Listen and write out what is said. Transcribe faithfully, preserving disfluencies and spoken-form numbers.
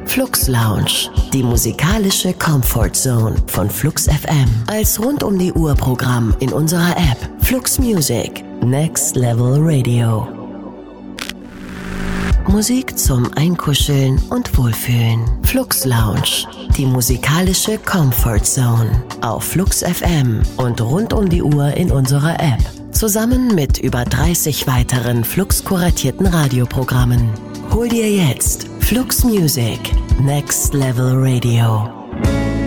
Flux Lounge, die musikalische Comfort Zone von Flux F M. Als rund-um-die-Uhr-Programm in unserer App Flux Music, Next Level Radio. Musik zum Einkuscheln und Wohlfühlen. Flux Lounge, die musikalische Comfort Zone auf Flux F M und rund um die Uhr in unserer App. Zusammen mit über dreißig weiteren Flux-kuratierten Radioprogrammen. Hol dir jetzt Flux Music, Next Level Radio.